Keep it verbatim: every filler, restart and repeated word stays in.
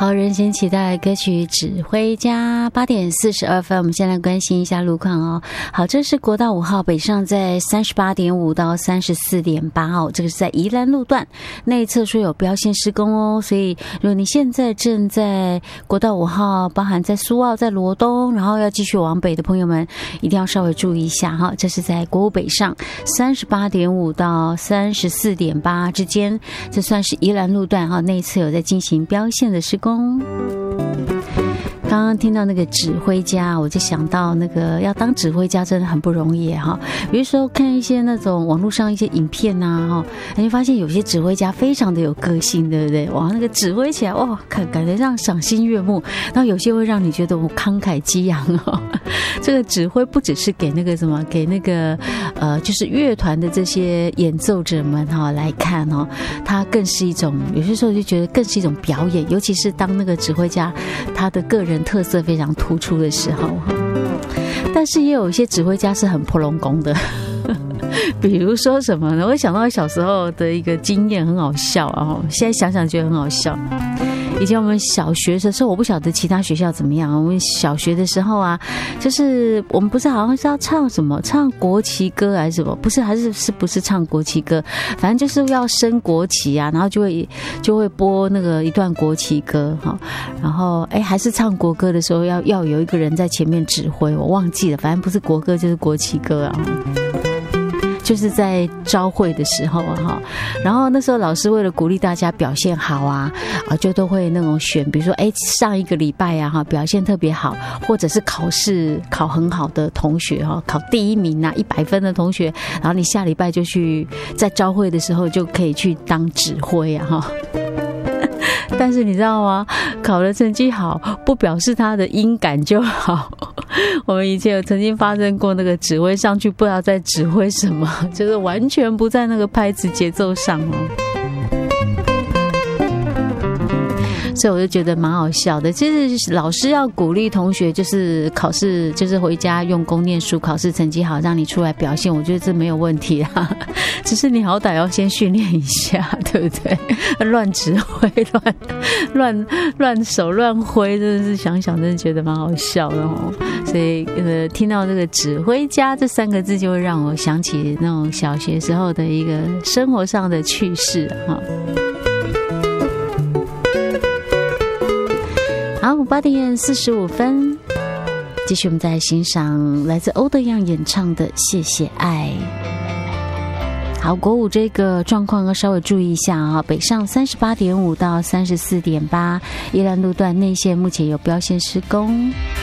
好，人间期待歌曲指挥家，八点四十二分，我们先来关心一下路况哦。好，这是国道五号北上在三十八点五到三十四点八哦，这个是在宜兰路段内侧说有标线施工哦，所以如果你现在正在国道五号，包含在苏澳、在罗东，然后要继续往北的朋友们，一定要稍微注意一下哈。这是在国五北上三十八点五到三十四点八之间，这算是宜兰路段哈，内侧有在进行标线的施工。刚刚听到那个指挥家，我就想到那个要当指挥家真的很不容易哈。有的时候看一些那种网络上一些影片啊，哈，你会发现有些指挥家非常的有个性，对不对？哇，那个指挥起来哇，感感觉让赏心悦目。然后有些会让你觉得我慷慨激昂哦。这个指挥不只是给那个什么，给那个呃，就是乐团的这些演奏者们哈来看哦，它更是一种，有些时候就觉得更是一种表演，尤其是当那个指挥家他的个人特色非常突出的时候。但是也有一些指挥家是很破龙宫的。比如说什么呢？我想到小时候的一个经验，很好笑啊！现在想想觉得很好笑。以前我们小学的时候，我不晓得其他学校怎么样。我们小学的时候啊，就是我们不是好像是要唱什么，唱国旗歌还是什么？不是，还是是不是唱国旗歌？反正就是要升国旗啊，然后就会就会播那个一段国旗歌哈。然后哎，还是唱国歌的时候要要有一个人在前面指挥，我忘记了，反正不是国歌就是国旗歌啊。就是在朝会的时候啊哈，然后那时候老师为了鼓励大家表现好啊，啊就都会那种选，比如说哎上一个礼拜啊哈表现特别好，或者是考试考很好的同学哈，考第一名啊一百分的同学，然后你下礼拜就去在朝会的时候就可以去当指挥啊哈。但是你知道吗？考的成绩好，不表示他的音感就好。我们以前有曾经发生过那个指挥上去不知道在指挥什么，就是完全不在那个拍子节奏上哦。所以我就觉得蛮好笑的。其实老师要鼓励同学，就是考试，就是回家用功念书，考试成绩好，让你出来表现，我觉得这没有问题啊。只是你好歹要先训练一下，对不对？乱指挥、乱乱乱手乱挥，真的是想想真的觉得蛮好笑的哦。所以呃，听到这个指挥家这三个字，就会让我想起那种小学时候的一个生活上的趣事哈。好，八点四十五分，继续我们再欣赏来自欧德阳演唱的《谢谢爱》。好，国五这个状况要稍微注意一下啊，北上三十八点五到三十四点八，宜兰路段内线目前有标线施工。